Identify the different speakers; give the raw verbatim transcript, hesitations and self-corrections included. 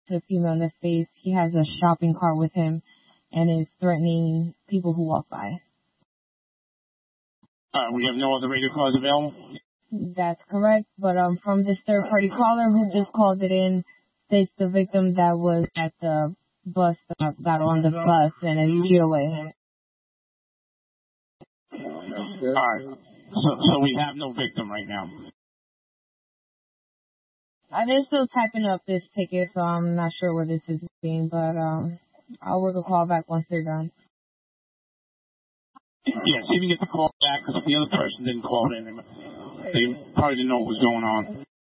Speaker 1: to a female in the face. He has a shopping cart with him and is threatening people who walk by.
Speaker 2: Uh, we have no other radio calls available?
Speaker 1: That's correct, but um, from this third-party caller who just called it in, states the victim that was at the bus uh, got on the bus and is G O A.
Speaker 2: All right. So, so we have no victim right now.
Speaker 1: Uh, they're still typing up this ticket, so I'm not sure where this is being, but um, I'll work a call back once they're done.
Speaker 2: Yeah, see if you get the call back, because the other person didn't call in. They probably didn't know what was going on.